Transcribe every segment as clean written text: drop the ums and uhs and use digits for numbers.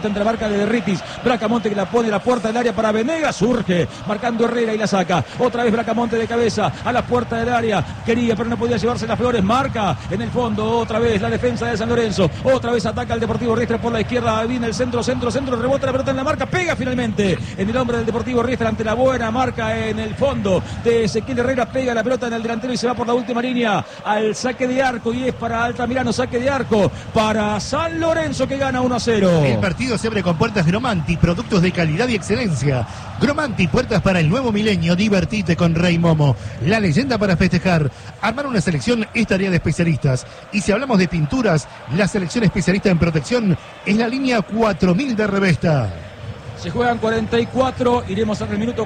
Bracamonte entre la marca de Derritis. Bracamonte que la pone a la puerta del área para Venegas. Surge, marcando Herrera y la saca. Otra vez Bracamonte de cabeza a la puerta del área. Quería, pero no podía llevarse las flores. Marca en el fondo. Otra vez la defensa de San Lorenzo. Otra vez ataca el Deportivo Riestra por la izquierda. Viene el centro. Rebota la pelota en la marca. Pega finalmente en el hombre del Deportivo Riestra ante la buena marca en el fondo de Ezequiel Herrera. Pega la pelota en el delantero y se va por la última línea al saque de arco. Y es para Altamirano. Saque de arco para San Lorenzo que gana 1-0. El partido se abre con puertas Gromanti, productos de calidad y excelencia. Gromanti, puertas para el nuevo milenio. Divertite con Rey Momo. La leyenda para festejar. Armar una selección es tarea de especialistas. Y si hablamos de pinturas, la selección especialista en protección es la línea 4000 de Revesta. Se juegan 44, iremos hasta el minuto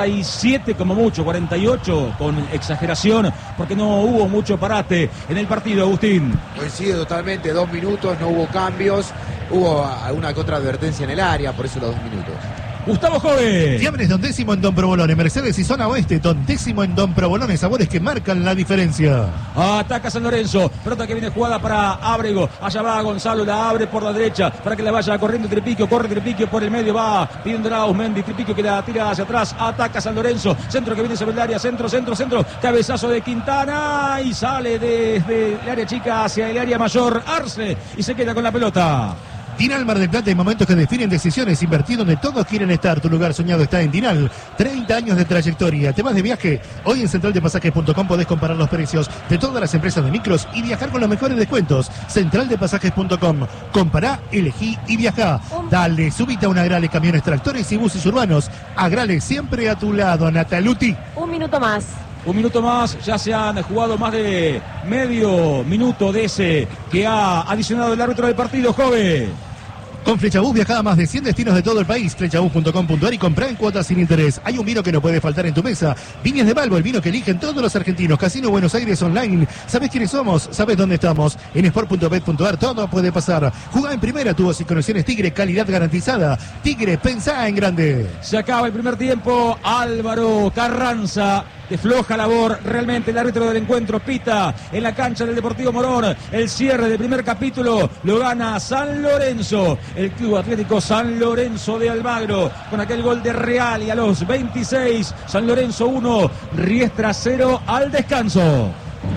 47 como mucho, 48 con exageración, porque no hubo mucho parate en el partido, Agustín. Coincido totalmente, 2 minutos, no hubo cambios, hubo alguna que otra advertencia en el área, por eso los 2 minutos. Gustavo Jove. Fiambres Don Décimo en Don Provolone, Mercedes y Zona Oeste, Don Décimo en Don Provolone, sabores que marcan la diferencia. Ataca San Lorenzo, pelota que viene jugada para Ábrego, allá va Gonzalo, la abre por la derecha para que la vaya corriendo Tripiquio, corre Tripiquio por el medio, va pidiéndola a Ausmendi, Tripiquio que la tira hacia atrás, ataca San Lorenzo, centro que viene sobre el área, centro, cabezazo de Quintana y sale desde el área chica hacia el área mayor, Arce, y se queda con la pelota. Dinal Mar del Plata, hay momentos que definen decisiones. Invertir donde todos quieren estar. Tu lugar soñado está en Dinal. 30 años de trayectoria. ¿Te vas de viaje? Hoy en centraldepasajes.com podés comparar los precios de todas las empresas de micros y viajar con los mejores descuentos. Centraldepasajes.com. Compará, elegí y viajá. Dale, subite a una Agrale, camiones, tractores y buses urbanos. Agrale siempre a tu lado, Nataluti. Un minuto más. Un minuto más, ya se han jugado más de medio minuto de ese que ha adicionado el árbitro del partido, Jove. Con Flechabús viaja a más de 100 destinos de todo el país. Flechabús.com.ar y comprá en cuotas sin interés. Hay un vino que no puede faltar en tu mesa. Viñas de Balbo, el vino que eligen todos los argentinos. Casino Buenos Aires Online. ¿Sabés quiénes somos? ¿Sabés dónde estamos? En sport.bet.ar todo puede pasar. Jugá en primera, tu voz y conexiones Tigre, calidad garantizada. Tigre, pensá en grande. Se acaba el primer tiempo. Álvaro Carranza de floja labor, realmente el árbitro del encuentro pita en la cancha del Deportivo Morón. El cierre del primer capítulo lo gana San Lorenzo, el Club Atlético San Lorenzo de Almagro, con aquel gol de Real, y a los 26, San Lorenzo 1, Riestra 0 al descanso.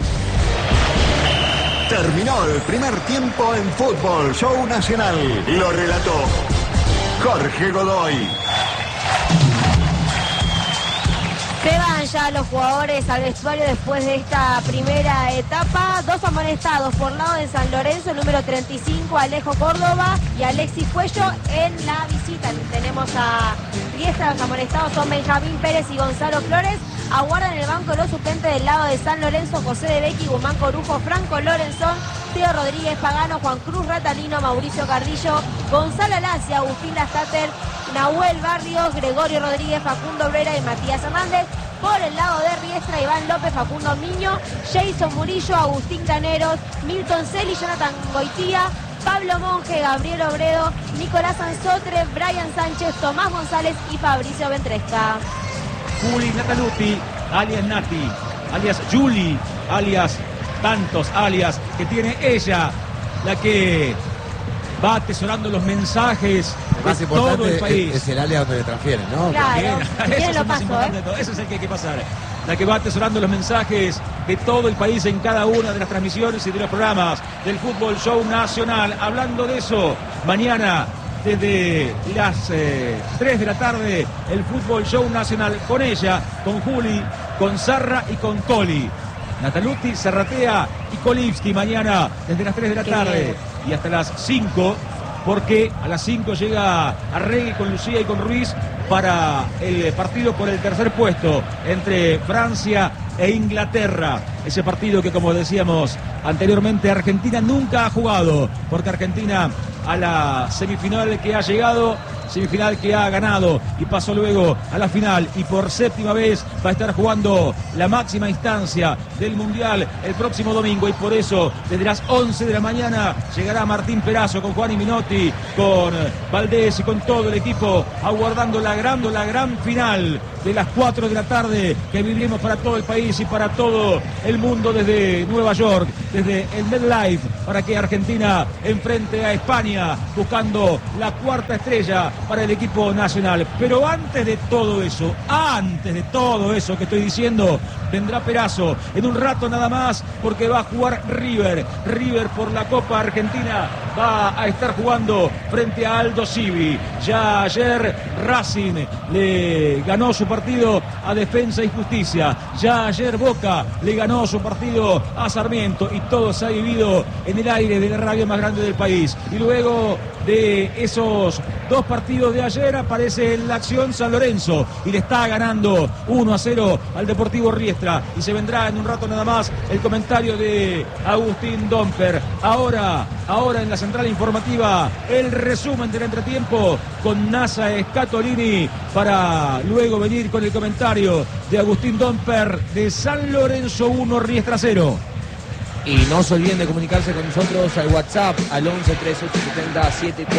Terminó el primer tiempo en Fútbol Show Nacional. Lo relató Jorge Godoy. Se van ya los jugadores al vestuario después de esta primera etapa. 2 amonestados por lado de San Lorenzo, el número 35 Alejo Córdoba y Alexis Cuello en la visita. Tenemos a Riestra, los amonestados son Benjamín Pérez y Gonzalo Flores. Aguardan en el banco los suplentes del lado de San Lorenzo, José de Becchi, Guzmán Corujo, Franco Lorenzón, Teo Rodríguez Pagano, Juan Cruz Ratalino, Mauricio Cardillo, Gonzalo Alacia, Agustín Lastater, Nahuel Barrios, Gregorio Rodríguez, Facundo Obrera y Matías Hernández. Por el lado de Riestra, Iván López, Facundo Miño, Jason Murillo, Agustín Caneros, Milton Celi, Jonathan Goitía, Pablo Monge, Gabriel Obredo, Nicolás Anzotre, Brian Sánchez, Tomás González y Fabricio Ventresca. Juli Nataluti, alias Nati, alias Juli, alias tantos alias que tiene ella, la que va atesorando los mensajes más de todo el país. Es el alias donde le transfieren, ¿no? Claro, eso es lo más importante de todo. Eso es el que hay que pasar. La que va atesorando los mensajes de todo el país en cada una de las transmisiones y de los programas del Fútbol Show Nacional. Hablando de eso, mañana desde las 3 de la tarde, el Fútbol Show Nacional con ella, con Juli, con Sarra y con Coli. Nataluti, Serratea y Kolivsky mañana desde las 3 de la tarde y hasta las 5, porque a las 5 llega Arregui con Lucía y con Ruiz para el partido por el tercer puesto entre Francia e Inglaterra. Ese partido que, como decíamos anteriormente, Argentina nunca ha jugado, porque Argentina a la semifinal que ha llegado, semifinal que ha ganado y pasó luego a la final, y por séptima vez va a estar jugando la máxima instancia del Mundial el próximo domingo, y por eso desde las 11 de la mañana llegará Martín Perazo con Juan y Minotti, con Valdés y con todo el equipo, aguardando la gran final de las 4 de la tarde que viviremos para todo el país y para todo el mundo desde Nueva York, desde el MetLife para que Argentina enfrente a España, buscando la cuarta estrella para el equipo nacional. Pero antes de todo eso que estoy diciendo, vendrá Perazo en un rato nada más, porque va a jugar River por la Copa Argentina, va a estar jugando frente a Aldo Civi. Ya ayer Racing le ganó su partido a Defensa y Justicia, ya ayer Boca le ganó su partido a Sarmiento, y todo se ha vivido en el aire de la radio más grande del país. Y luego de esos dos partidos de ayer aparece en la acción San Lorenzo y le está ganando 1-0 al Deportivo Riestra, y se vendrá en un rato nada más el comentario de Agustín Domper. Ahora en la central informativa, el resumen del entretiempo con Nasa Scatolini, para luego venir con el comentario de Agustín Domper de San Lorenzo 1, Riestra 0. Y no se olviden de comunicarse con nosotros al WhatsApp al 11 3870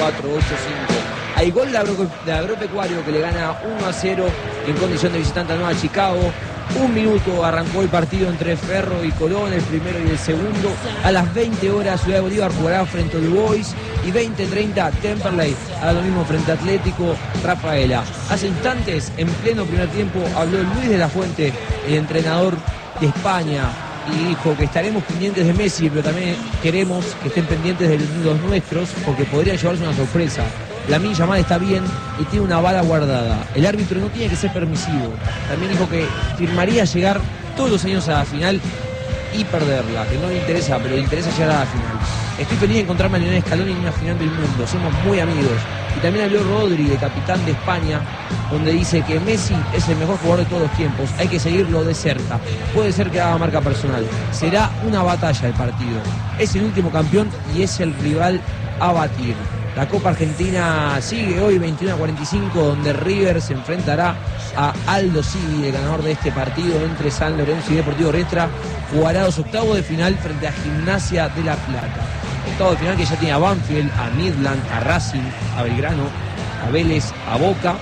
7485. Hay gol de Agropecuario, que le gana 1-0 en condición de visitante a Nueva Chicago. 1 minuto arrancó el partido entre Ferro y Colón, el primero y el segundo. A las 20 horas Ciudad de Bolívar jugará frente a All Boys, y 20:30 Temperley hará lo mismo frente a Atlético Rafaela. Hace instantes, en pleno primer tiempo, habló Luis de la Fuente, el entrenador de España, y dijo que estaremos pendientes de Messi, pero también queremos que estén pendientes de los nuestros, porque podrían llevarse una sorpresa. Lamine Yamal está bien y tiene una bala guardada. El árbitro no tiene que ser permisivo. También dijo que firmaría llegar todos los años a la final y perderla, que no le interesa, pero le interesa llegar a la final. Estoy feliz de encontrarme a Lionel Scaloni en una final del mundo, somos muy amigos. Y también habló Rodri, de capitán de España, donde dice que Messi es el mejor jugador de todos los tiempos, hay que seguirlo de cerca. Puede ser que haga marca personal, será una batalla el partido. Es el último campeón y es el rival a batir. La Copa Argentina sigue hoy 21:45, donde River se enfrentará a Aldo Civi, el ganador de este partido entre San Lorenzo y Deportivo Riestra. Jugará los octavos de final frente a Gimnasia de La Plata. Octavos de final que ya tiene a Banfield, a Midland, a Racing, a Belgrano, a Vélez, a Boca,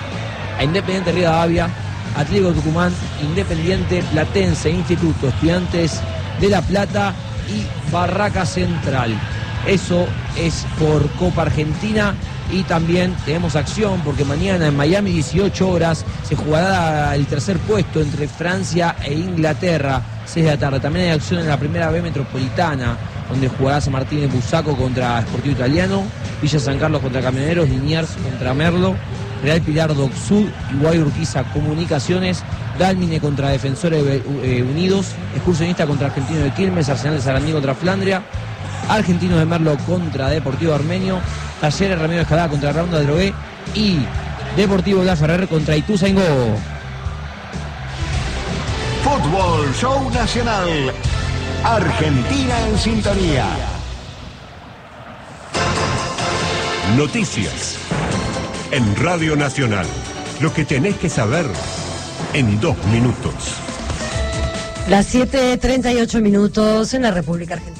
a Independiente Rivadavia, Atlético Tucumán, Independiente Platense, Instituto, Estudiantes de La Plata y Barraca Central. Eso es por Copa Argentina. Y también tenemos acción, porque mañana en Miami, 18 horas, se jugará el tercer puesto entre Francia e Inglaterra, 6 de la tarde. También hay acción en la primera B Metropolitana, donde jugará San Martín de Busaco contra Sportivo Italiano, Villa San Carlos contra Camioneros, Liniers contra Merlo, Real Pilar Doc Sud y Guay Urquiza Comunicaciones, Dálmine contra Defensores Unidos, Excursionista contra Argentino de Quilmes, Arsenal de Sarandí contra Flandria, Argentino de Merlo contra Deportivo Armenio, Talleres Ramiro Escalada contra Ronda de Drogué y Deportivo La Ferrer contra Ituzaingó. Fútbol Show Nacional. Argentina en sintonía. Noticias en Radio Nacional. Lo que tenés que saber en 2 minutos. Las 7:38 en la República Argentina.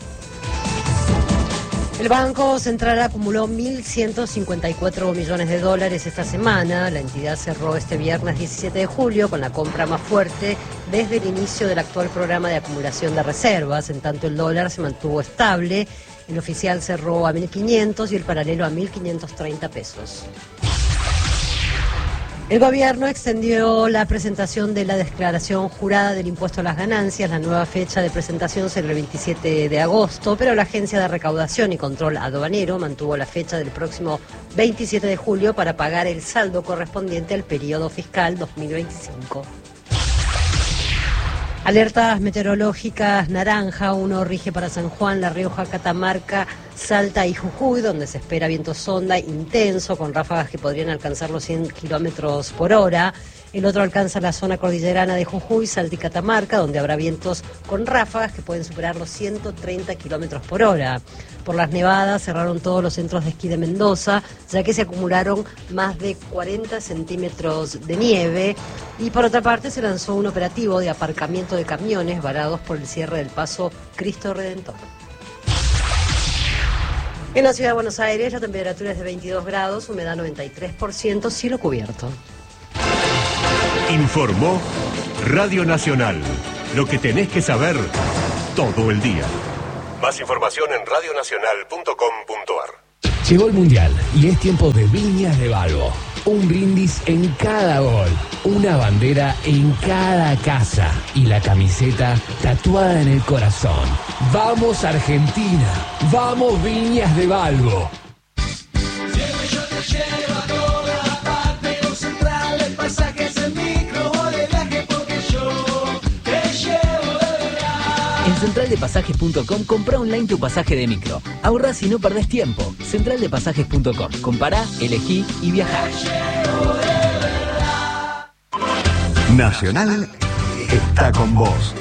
El Banco Central acumuló 1.154 millones de dólares esta semana. La entidad cerró este viernes 17 de julio con la compra más fuerte desde el inicio del actual programa de acumulación de reservas. En tanto, el dólar se mantuvo estable. El oficial cerró a 1.500 y el paralelo a 1.530 pesos. El gobierno extendió la presentación de la declaración jurada del impuesto a las ganancias. La nueva fecha de presentación será el 27 de agosto, pero la Agencia de Recaudación y Control Aduanero mantuvo la fecha del próximo 27 de julio para pagar el saldo correspondiente al periodo fiscal 2025. Alertas meteorológicas naranja, uno rige para San Juan, La Rioja, Catamarca, Salta y Jujuy, donde se espera viento sonda intenso con ráfagas que podrían alcanzar los 100 kilómetros por hora. El otro alcanza la zona cordillerana de Jujuy, Salta y Catamarca, donde habrá vientos con ráfagas que pueden superar los 130 kilómetros por hora. Por las nevadas cerraron todos los centros de esquí de Mendoza, ya que se acumularon más de 40 centímetros de nieve. Y por otra parte se lanzó un operativo de aparcamiento de camiones varados por el cierre del paso Cristo Redentor. En la ciudad de Buenos Aires la temperatura es de 22 grados, humedad 93%, cielo cubierto. Informó Radio Nacional. Lo que tenés que saber todo el día. Más Más información en radionacional.com.ar. Llegó el Mundial y es tiempo de Viñas de Balbo. Un brindis en cada gol, una bandera en cada casa y la camiseta tatuada en el corazón. ¡Vamos Argentina! ¡Vamos Viñas de Balbo! Siempre yo te llevo a todas partes, con Central de Pasajes en micro o de viaje, porque yo te llevo de verdad. En centraldepasajes.com compra online tu pasaje de micro. Ahorrás y no perdés tiempo. Centraldepasajes.com. Compará, elegí y viajá. Nacional está con vos.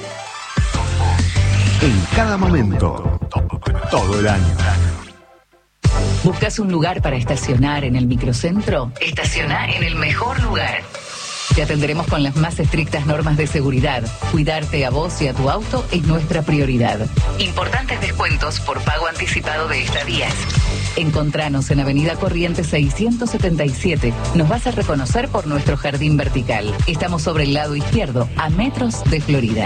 En cada momento, todo el año. ¿Buscas un lugar para estacionar en el microcentro? Estaciona en el mejor lugar. Te atenderemos con las más estrictas normas de seguridad. Cuidarte a vos y a tu auto es nuestra prioridad. Importantes descuentos por pago anticipado de estadías. Encontranos en Avenida Corrientes 677. Nos vas a reconocer por nuestro jardín vertical. Estamos sobre el lado izquierdo, a metros de Florida.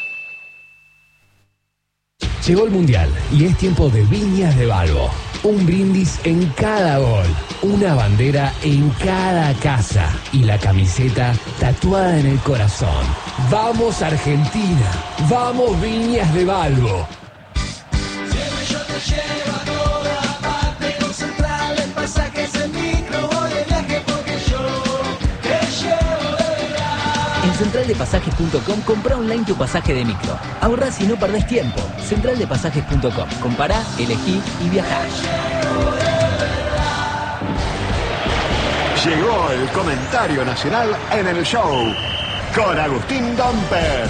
Llegó el Mundial y es tiempo de Viñas de Balbo. Un brindis en cada gol, una bandera en cada casa y la camiseta tatuada en el corazón. ¡Vamos Argentina! ¡Vamos Viñas de Balbo! Siempre yo te llevo a todas partes, con Central de Pasajes en micro o de viaje, porque yo te llevo de verdad. En centraldepasajes.com compra online tu pasaje de micro. Ahorrás y no perdés tiempo. Centraldepasajes.com. Compará, elegí y viajá. Llegó el comentario nacional en el show con Agustín Domper.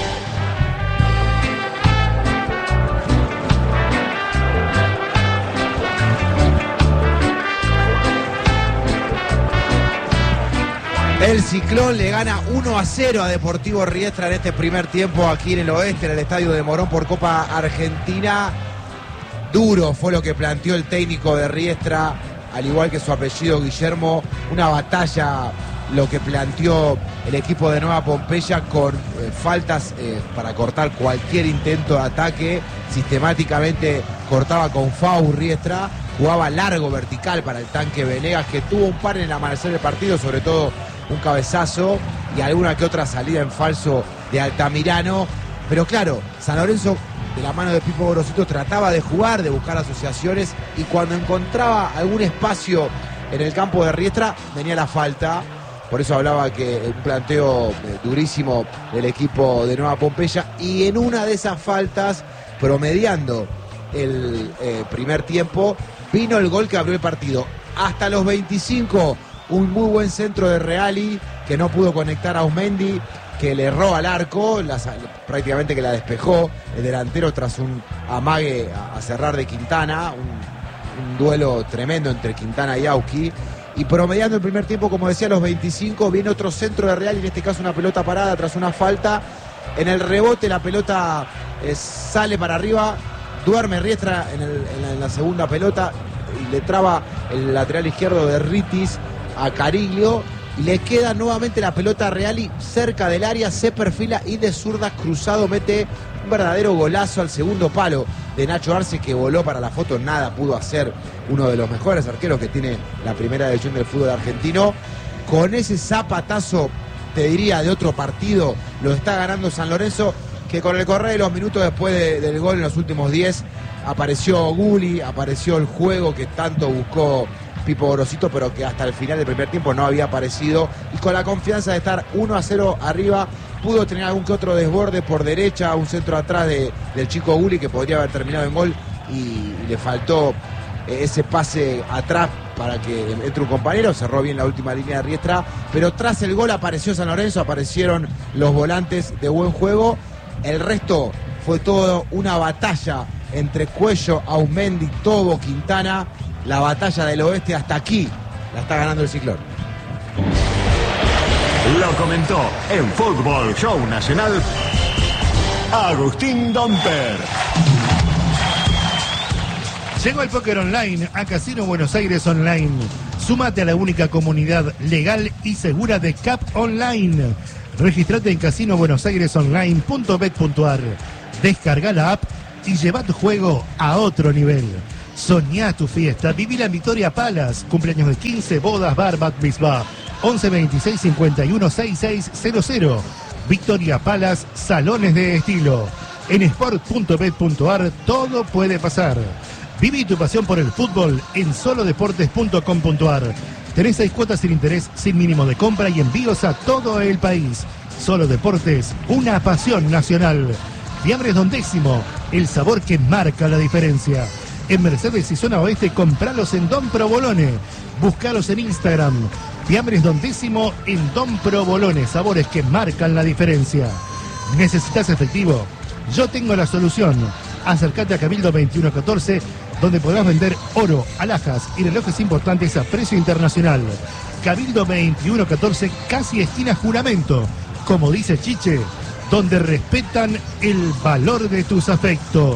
El Ciclón le gana 1-0 a Deportivo Riestra en este primer tiempo aquí en el oeste, en el estadio de Morón por Copa Argentina. Duro fue lo que planteó el técnico de Riestra, al igual que su apellido Guillermo. Una batalla lo que planteó el equipo de Nueva Pompeya con faltas para cortar cualquier intento de ataque. Sistemáticamente cortaba con FAU Riestra. Jugaba largo vertical para el tanque Venegas, que tuvo un par en el amanecer del partido, sobre todo un cabezazo y alguna que otra salida en falso de Altamirano. Pero claro, San Lorenzo, de la mano de Pipo Gorosito, trataba de jugar, de buscar asociaciones, y cuando encontraba algún espacio en el campo de Riestra, venía la falta. Por eso hablaba que un planteo durísimo del equipo de Nueva Pompeya, y en una de esas faltas, promediando el primer tiempo, vino el gol que abrió el partido. Hasta los 25, un muy buen centro de Reali, que no pudo conectar a Ausmendi, que le erró al arco, prácticamente que la despejó el delantero tras un amague a cerrar de Quintana, un duelo tremendo entre Quintana y Auqui. Y promediando el primer tiempo, como decía, a los 25, viene otro centro de Reali, en este caso una pelota parada tras una falta. En el rebote la pelota sale para arriba, duerme Riestra en la segunda pelota y le traba el lateral izquierdo de Ritis a Cariglio, y le queda nuevamente la pelota a Reali cerca del área, se perfila y de zurda cruzado mete un verdadero golazo al segundo palo de Nacho Arce, que voló para la foto. Nada pudo hacer uno de los mejores arqueros que tiene la primera división del fútbol argentino. Con ese zapatazo, te diría, de otro partido, lo está ganando San Lorenzo, que con el correr de los minutos después del gol en los últimos 10, apareció Gulli, apareció el juego que tanto buscó Pipo Gorosito, pero que hasta el final del primer tiempo no había aparecido, y con la confianza de estar 1-0 arriba, pudo tener algún que otro desborde por derecha, un centro atrás del chico Gulli que podría haber terminado en gol, y le faltó ese pase atrás para que entre un compañero. Cerró bien la última línea de Riestra, pero tras el gol apareció San Lorenzo, aparecieron los volantes de buen juego. El resto fue todo una batalla entre Cuello, Ausmendi, Tobo, Quintana. La batalla del oeste hasta aquí la está ganando el Ciclón. Lo comentó en Fútbol Show Nacional Agustín Domper. Llegó el póker online a Casino Buenos Aires Online. Súmate a la única comunidad legal y segura de CAP Online. Registrate en casinobuenosairesonline.bet.ar. Descarga la app y lleva tu juego a otro nivel. Soñá tu fiesta, vivila en Victoria Palace, cumpleaños de 15, bodas, bar, bat mitzvah, 11 26 51 6600. Victoria Palace, salones de estilo. En sport.bet.ar todo puede pasar. Viví tu pasión por el fútbol en solodeportes.com.ar. Tenés 6 cuotas sin interés, sin mínimo de compra y envíos a todo el país. Solo Deportes, una pasión nacional. Fiambres Don Décimo, el sabor que marca la diferencia. En Mercedes y Zona Oeste, compralos en Don Provolone. Búscalos en Instagram. Fiambres Don Décimo en Don Provolone, sabores que marcan la diferencia. ¿Necesitas efectivo? Yo tengo la solución. Acércate a Cabildo 2114, donde podrás vender oro, alhajas y relojes importantes a precio internacional. Cabildo 2114, casi esquina Juramento. Como dice Chiche, donde respetan el valor de tus afectos.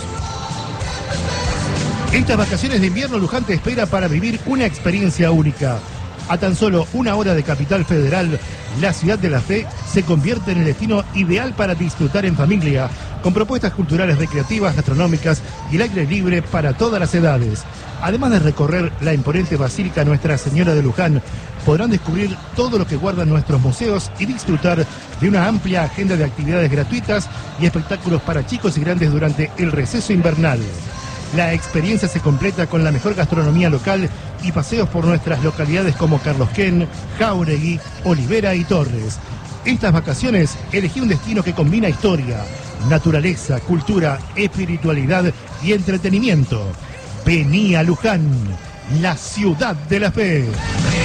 Estas vacaciones de invierno, Luján te espera para vivir una experiencia única. A tan solo 1 hora de Capital Federal, la Ciudad de la Fe se convierte en el destino ideal para disfrutar en familia, con propuestas culturales, recreativas, gastronómicas y el aire libre para todas las edades. Además de recorrer la imponente Basílica Nuestra Señora de Luján, podrán descubrir todo lo que guardan nuestros museos y disfrutar de una amplia agenda de actividades gratuitas y espectáculos para chicos y grandes durante el receso invernal. La experiencia se completa con la mejor gastronomía local y paseos por nuestras localidades como Carlos Ken, Jáuregui, Olivera y Torres. Estas vacaciones elegí un destino que combina historia, naturaleza, cultura, espiritualidad y entretenimiento. Vení a Luján, la ciudad de la fe.